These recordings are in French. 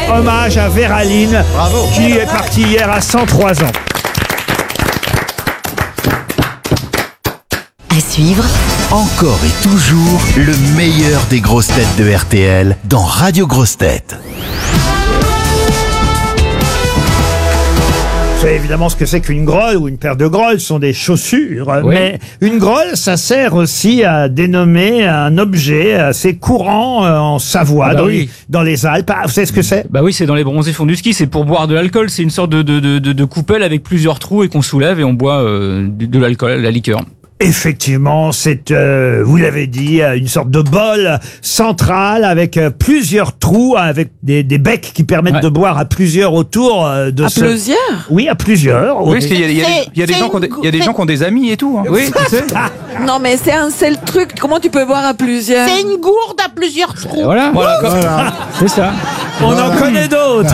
Hommage à Véraline, qui est partie hier à 103 ans. À suivre, Encore et toujours le meilleur des grosses têtes de RTL dans Radio Grosses Têtes. Vous savez évidemment ce que c'est qu'une grolle ou une paire de grolles, ce sont des chaussures. Oui. Mais une grolle, ça sert aussi à dénommer un objet assez courant en Savoie, Ah bah dans, oui. dans les Alpes. Ah, vous savez ce que c'est? Bah oui, c'est dans les bronzés fonds du ski, c'est pour boire de l'alcool, c'est une sorte de coupelle avec plusieurs trous et qu'on soulève et on boit de l'alcool, la liqueur. Effectivement, c'est, vous l'avez dit, une sorte de bol central avec plusieurs trous, avec des becs qui permettent de boire à plusieurs autour de À plusieurs? Oui, à plusieurs. Oui, parce qu'il y a des gens qui ont des amis et tout. Hein. Oui, tu sais. Non, mais c'est un seul truc. Comment tu peux boire à plusieurs? C'est une gourde à plusieurs trous. Voilà, c'est ça. On en connaît d'autres.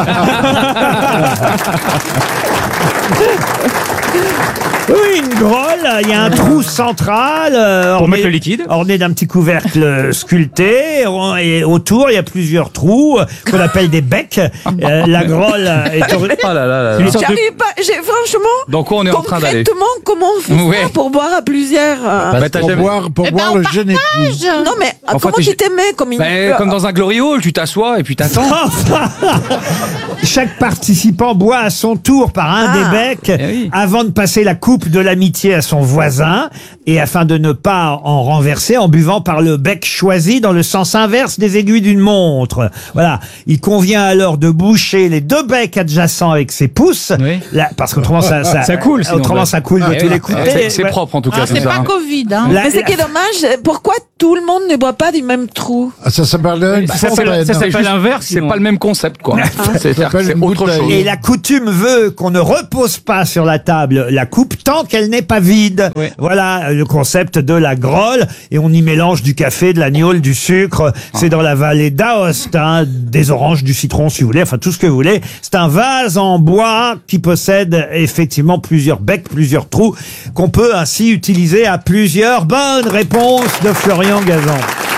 Oui, une grolle, il y a un trou central Pour mettre le liquide. orné d'un petit couvercle sculpté, et autour il y a plusieurs trous qu'on appelle des becs. La grolle est Oh là là là là. Une sorte de- J'arrive pas. Franchement. Donc on est en train d'aller. Concrètement, comment on fait Ouais. ça pour boire à plusieurs? Bah, t'as Pour jamais- boire, Eh ben, le jeune époux. Non, mais Enfin, comment tu te mets comme une. Comme dans un glory hall, tu t'assois et puis t'attends. Chaque participant boit à son tour par un des becs oui. avant de passer la coupe de l'amitié à son voisin, et afin de ne pas en renverser, en buvant par le bec choisi dans le sens inverse des aiguilles d'une montre. Voilà. Il convient alors de boucher les deux becs adjacents avec ses pouces, Oui. là, parce qu'autrement ça coule, sinon, autrement bah. ça coule de Ah, tous oui. les côtés. C'est Ouais. propre en tout cas. Ah, c'est ça, pas hein. Covid, hein. La- Mais ce qui est dommage, pourquoi tout le monde ne boit pas du même trou? Ah, ça s'appelle une Ça fontaine. s'appelle l'inverse. C'est pas le même concept, quoi. C'est-à-dire que s'appelle c'est une autre bouteille. chose. Et la coutume veut qu'on ne repose pas sur la table la coupe tant qu'elle n'est pas vide. Oui. Voilà le concept de la grolle. Et on y mélange du café, de la gnôle, du sucre. C'est dans la vallée d'Aoste, hein, des oranges, du citron si vous voulez, enfin tout ce que vous voulez. C'est un vase en bois qui possède effectivement plusieurs becs, plusieurs trous, qu'on peut ainsi utiliser à plusieurs. Bonne réponse de Florian Gazan.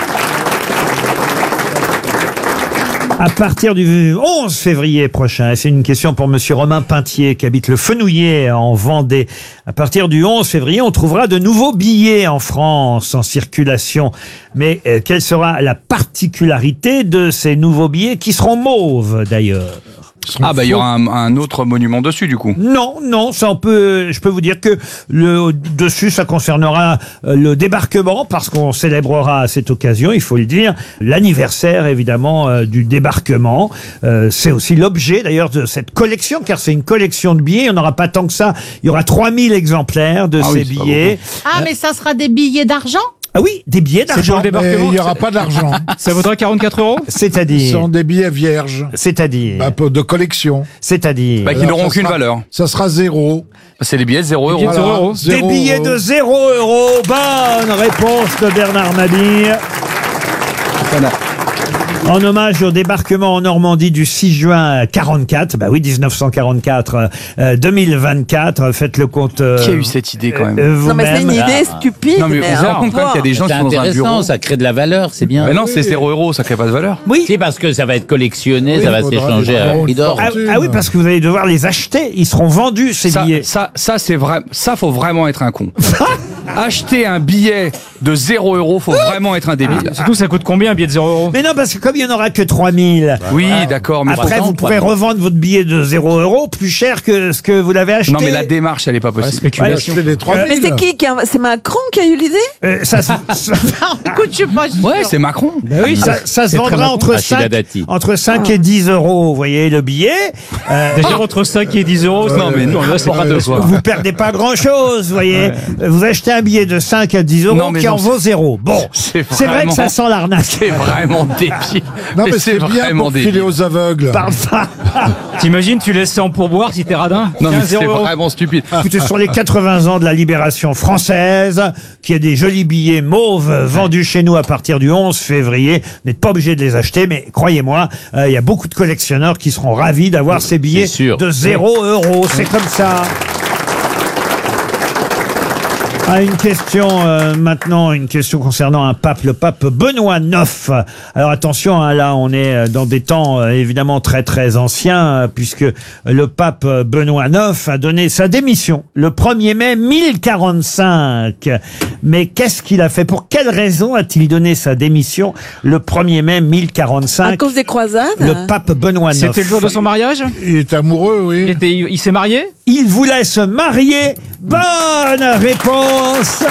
À partir du 11 février prochain, et c'est une question pour monsieur Romain Pintier qui habite le Fenouillet en Vendée. À partir du 11 février, on trouvera de nouveaux billets en France en circulation. Mais quelle sera la particularité de ces nouveaux billets qui seront mauves d'ailleurs? Ah bah il y aura un autre monument dessus du coup. Non, ça je peux vous dire que le dessus, ça concernera le débarquement, parce qu'on célébrera à cette occasion, il faut le dire, l'anniversaire évidemment du débarquement. C'est aussi l'objet d'ailleurs de cette collection, car c'est une collection de billets. Il n'y en aura pas tant que ça. Il y aura 3000 exemplaires de ces oui, c'est pas billets. Ah, mais ça sera des billets d'argent? Ah oui, des billets C'est pour d'argent. le débarquement. Mais il n'y aura pas d'argent. Ça vaudra 44 €. Ce C'est-à-dire, sont des billets vierges. c'est-à-dire, De collection. c'est-à-dire. Bah, qui Alors, n'auront ça aucune sera- valeur. Ça sera 0. C'est les billets de 0 billets de euros. 0 €. Des billets de 0 €. Bonne réponse de Bernard Mabille. En hommage au débarquement en Normandie du 6 juin 44, bah oui, 1944, 2024, faites le compte. Qui a eu cette idée quand même Non, mais c'est une vous-même. idée stupide. Non mais on se rend compte quand même qu'il y a des gens C'est qui sont dans un bureau. intéressant, ça crée de la valeur, c'est bien. Mais non, c'est 0 euros, ça crée pas de valeur. Oui. Si, parce que ça va être collectionné, Oui, ça va il faudra s'échanger à avoir prix une d'or. fortune. Ah oui, parce que vous allez devoir les acheter. Ils seront vendus, ces billets. Ça c'est vrai. Ça faut vraiment être un con. Acheter un billet de 0 euros, faut vraiment être un débile. Surtout, ça coûte combien un billet de 0 €? Mais non, parce que comme il n'y en aura que 3000, Oui, d'accord, mais après pourtant, vous pourrez 3000. revendre votre billet de 0 € plus cher que ce que vous l'avez acheté. non mais la démarche elle est pas possible. Spéculation. Acheter les 3000. Mais c'est qui c'est Macron qui a eu l'idée? Écoute, je suis pas sûre. Ouais, c'est Macron. oui, ça se vendra entre Achille 5, Dati. entre 5 et 10 €, vous voyez, le billet. Déjà entre 5 et 10 €. Non mais non, là, c'est pas n'importe de quoi. Vous perdez pas grand-chose, vous voyez. Vous achetez un billet de 5 à 10 € Non, mais qui non, en vaut 0. Bon, c'est c'est vrai que vraiment- ça sent l'arnaque. C'est vraiment débile. Non, mais c'est bien vraiment pour filer débile. aux aveugles. Parle pas. T'imagines, tu laisses ça en pourboire si t'es radin? Non mais Tiens, c'est 0 €. vraiment stupide. Écoutez, sur les 80 ans de la libération française, qu'il y a des jolis billets mauves vendus chez nous à partir du 11 février. Vous n'êtes pas obligé de les acheter, mais croyez-moi, il y a beaucoup de collectionneurs qui seront ravis d'avoir ces billets sûr. de 0 €. C'est comme ça. Une question maintenant, une question concernant un pape, le pape Benoît IX. Alors attention, hein, là on est dans des temps évidemment très très anciens, puisque le pape Benoît IX a donné sa démission le 1er mai 1045. Mais qu'est-ce qu'il a fait? Pour quelle raison a-t-il donné sa démission le 1er mai 1045? À cause des croisades? Le pape Benoît IX. C'était le jour de son mariage? Il est amoureux, oui. Il s'est marié? Il voulait se marier. Bonne réponse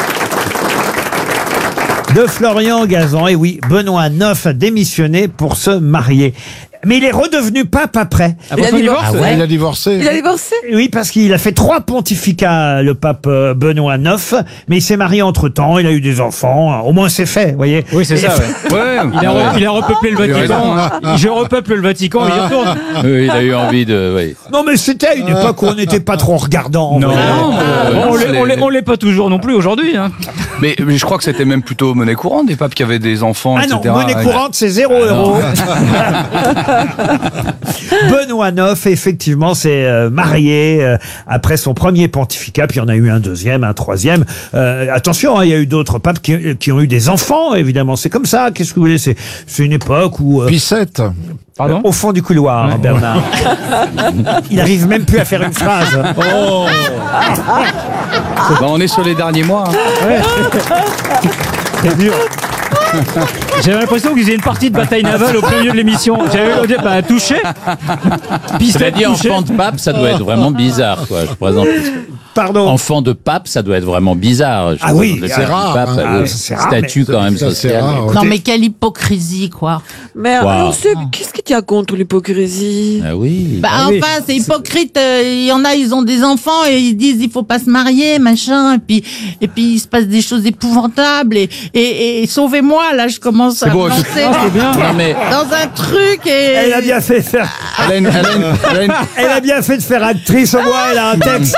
de Florian Gazan. Et oui, Benoît IX a démissionné pour se marier. Mais il est redevenu pape après. Après son divorce? Il a divorcé. Il a divorcé? Oui, parce qu'il a fait 3 pontificats, le pape Benoît IX, mais il s'est marié entre-temps, il a eu des enfants, au moins c'est fait, vous voyez. Oui, c'est ça, ouais. Il a repeuplé le Vatican. Je repeuple le Vatican, il y retourne. Oui, il a eu envie de... Oui. Non, mais c'était à une époque où on n'était pas trop regardant. Non, voyez. on l'est pas toujours non plus aujourd'hui. Hein. Mais je crois que c'était même plutôt monnaie courante, des papes qui avaient des enfants, Ah etc. non, monnaie courante, c'est 0 €. Benoît IX, effectivement, s'est marié après son premier pontificat, puis il y en a eu un deuxième, un troisième. Attention, hein, il y a eu d'autres papes qui ont eu des enfants, évidemment. C'est comme ça, qu'est-ce que vous voulez, c'est une époque où... Pissette. Pardon? Au fond du couloir, Bernard. Il arrive même plus à faire une phrase. Oh. On est sur les derniers mois. Hein. C'est dur. J'avais l'impression qu'ils faisaient une partie de bataille navale au milieu de l'émission. J'avais touché. Cela dit, enfant de pape, ça doit être vraiment bizarre, quoi. Je présente. Pardon. Enfant de pape, ça doit être vraiment bizarre. Ah oui, c'est rare, Pape, hein. C'est rare, statut mais quand même ça, social. c'est rare, ouais. Non, mais quelle hypocrisie, quoi. Mais Wow. alors, qu'est-ce qui tient contre l'hypocrisie? Ah oui. Bah, oui. enfin, c'est hypocrite. Il y en a, ils ont des enfants et ils disent il faut pas se marier, machin. Et puis il se passe des choses épouvantables. Et sauvez-moi, là, je commence à bon, me lancer c'est bien. Non, mais dans un truc et... Elle a bien fait de faire... Elle a bien fait de faire actrice, au moins elle a un texte.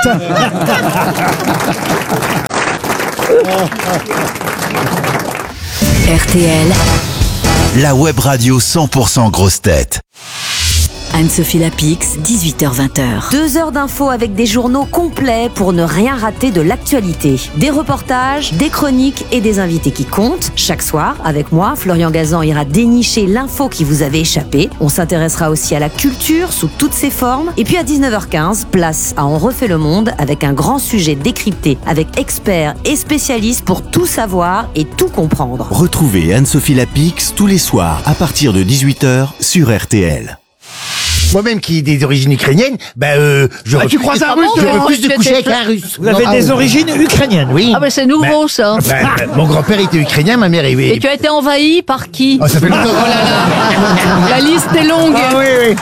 RTL, La web radio 100% grosse tête. Anne-Sophie Lapix, 18h-20h. 2 heures d'infos avec des journaux complets pour ne rien rater de l'actualité. Des reportages, des chroniques et des invités qui comptent. Chaque soir, avec moi, Florian Gazan ira dénicher l'info qui vous avait échappé. On s'intéressera aussi à la culture sous toutes ses formes. Et puis à 19h15, place à On refait le monde avec un grand sujet décrypté avec experts et spécialistes pour tout savoir et tout comprendre. Retrouvez Anne-Sophie Lapix tous les soirs à partir de 18h sur RTL. Moi-même qui ai des origines ukrainiennes, tu croises un russe, je refuse de coucher avec un russe. Vous avez des origines ukrainiennes. Oui. Ah bah c'est nouveau ça. Mon grand-père était ukrainien, ma mère est... Et tu as été envahi par qui? Oh, ça fait longtemps. La liste est longue. Ah oui, oui.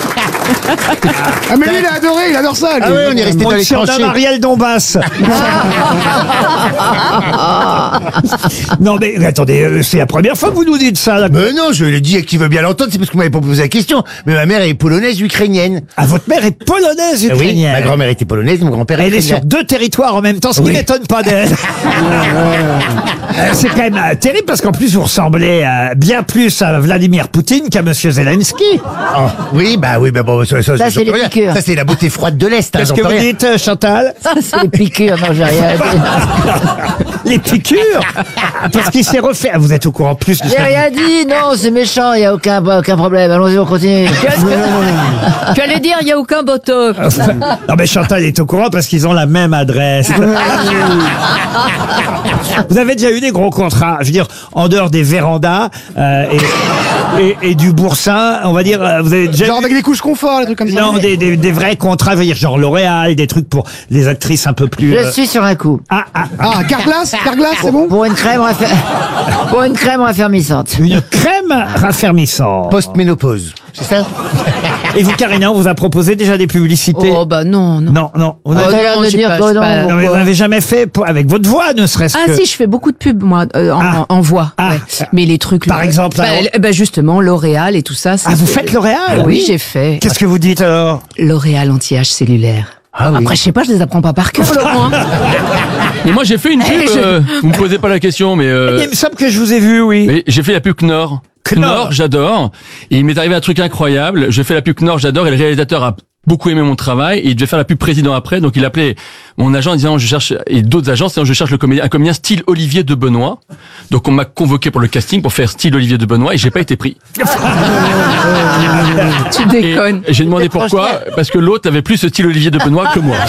Ah mais lui il a adoré, il adore ça. Lui. Ah oui, on est resté dans On les tire d'un tranchées. Marielle Donbass. Non mais attendez, c'est la première fois que vous nous dites ça. Là. Mais non, je le dis à qui veut bien l'entendre, c'est parce que vous m'avez pas posé la question. Mais ma mère est polonaise ukrainienne. Ah, votre mère est polonaise Oui, ukrainienne. ma grand-mère était polonaise, mon grand-père est Elle est sur ukrainien. 2 territoires en même temps, ce qui Oui. m'étonne pas d'elle. C'est quand même terrible parce qu'en plus vous ressemblez bien plus à Vladimir Poutine qu'à Monsieur Zelensky. Oh, oui, bon, ça Ça, c'est les rien. piqûres. Ça, c'est la beauté froide de l'Est. Qu'est-ce que vous dites, Chantal? C'est les piqûres, non j'ai rien dit. Les piqûres. Parce qu'il s'est refait. Vous êtes au courant plus de J'ai ça. rien dit, non, c'est méchant, il n'y a aucun problème. Allons-y, on continue. Tu allais dire, il n'y a aucun botox. Non mais Chantal est au courant parce qu'ils ont la même adresse. Vous avez déjà eu des gros contrats, je veux dire, en dehors des vérandas et du boursin, on va dire, vous avez déjà Genre avec des couches confort, des trucs comme ça. non, des vrais contrats, je veux dire, genre L'Oréal, des trucs pour les actrices un peu plus... Je suis sur un coup. Ah, Carglass, c'est bon. Pour une crème raffermissante. Une crème raffermissante. Post-ménopause. C'est ça? Et vous, Karina, on vous a proposé déjà des publicités? Oh bah non. Non. Vous On n'avez- a l'air de dire que non. non, mais vous n'avez jamais fait avec votre voix, ne serait-ce Ah que... si, je fais beaucoup de pubs moi en voix. Ah. Ouais. Mais les trucs Par exemple, alors justement L'Oréal et tout ça. Ah, vous faites L'Oréal? Oui, j'ai fait. Qu'est-ce que vous dites alors? L'Oréal anti-âge cellulaire. Après, je sais pas, je les apprends pas par cœur, Laurent. hein. Mais moi j'ai fait une pub, je- vous me posez pas la question, mais, Il me semble que je vous ai vu, oui. mais j'ai fait la pub Knorr. Knorr. Knorr, j'adore. Et il m'est arrivé un truc incroyable. Je fais la pub Knorr, j'adore, et le réalisateur a beaucoup aimé mon travail et il devait faire la pub président après, donc il appelait mon agent en disant je cherche, et d'autres agents, disant je cherche un comédien style Olivier de Benoît. Donc on m'a convoqué pour le casting pour faire style Olivier de Benoît et j'ai pas été pris. Tu déconnes. Et j'ai demandé pourquoi, parce que l'autre avait plus ce style Olivier de Benoît que moi.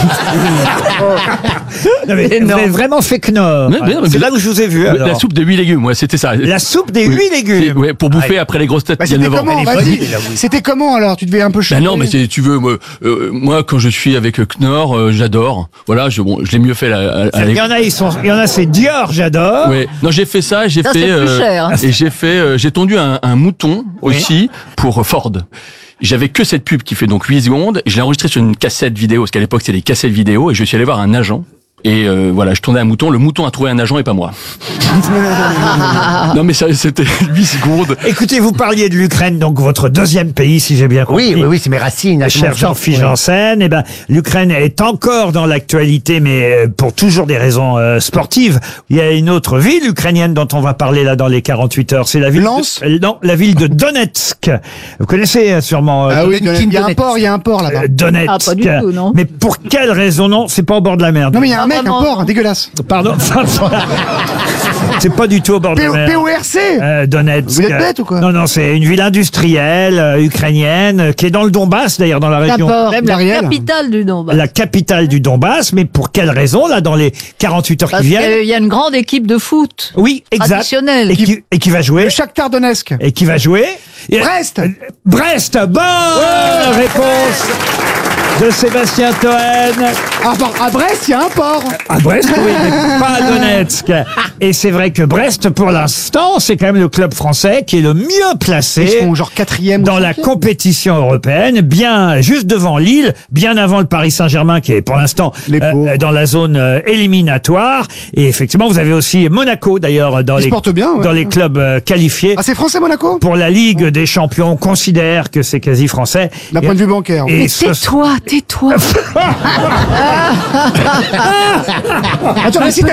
Non, mais vous avez vraiment fait Knorr. C'est là où je vous ai vu. Alors. La soupe de 8 légumes, ouais, c'était ça. La soupe des 8 légumes. Ouais, pour bouffer après les grosses têtes il y a C'était 9 ans. comment, vas-y. C'était comment alors? Tu devais un peu Ben changer. non, mais tu veux, moi quand je suis avec Knorr, j'adore. Voilà, je l'ai mieux fait Il y en a, il y en a, c'est Dior, j'adore. Ouais. Non, j'ai fait ça, j'ai Ça, fait c'est plus cher, hein. et j'ai tondu un mouton aussi pour Ford. J'avais que cette pub qui fait donc 8 secondes. Je l'ai enregistré sur une cassette vidéo, parce qu'à l'époque c'était des cassettes vidéo, et je suis allé voir un agent. Et voilà, je tournais un mouton. Le mouton a trouvé un agent et pas moi. Non mais ça, c'était 8 secondes. Écoutez, vous parliez de l'Ukraine, donc votre deuxième pays, si j'ai bien compris. Oui, c'est mes racines. Cher Jean-Philippe Janssen, eh ben, l'Ukraine est encore dans l'actualité, mais pour toujours des raisons sportives. Il y a une autre ville ukrainienne dont on va parler là dans les 48 heures. C'est la ville non, la ville de Donetsk. Vous connaissez sûrement. Ah oui, il y a un port là-bas. Donetsk. Ah, pas du tout, non. Mais pour quelle raison? Non, c'est pas au bord de la mer. Non mais il y a un mec, un port, dégueulasse. Pardon. C'est pas du tout au bord de la mer. PORC. Donetsk. Vous êtes bête ou quoi? Non, c'est une ville industrielle ukrainienne qui est dans le Donbass d'ailleurs, dans la région. Même la capitale du Donbass. La capitale du Donbass, mais pour quelle raison là dans les 48 heures Parce qui viennent? qu'il y a une grande équipe de foot. Oui, exact. Traditionnelle. Et qui va jouer? Le Shakhtar Donetsk. Et qui va jouer? Brest. Brest. Bonne réponse de Sébastien Toen. À Brest, il y a un port. À Brest, oui, mais pas à Donetsk. Et c'est vrai que Brest, pour l'instant, c'est quand même le club français qui est le mieux placé. Ils sont genre 4e dans la compétition européenne, bien juste devant Lille, bien avant le Paris Saint-Germain qui est pour l'instant dans la zone éliminatoire. Et effectivement, vous avez aussi Monaco d'ailleurs dans les clubs qualifiés. Ah, c'est français Monaco? Pour la Ligue des Champions, on considère que c'est quasi français. D'un point de vue bancaire. Et tais-toi. Attends, mais si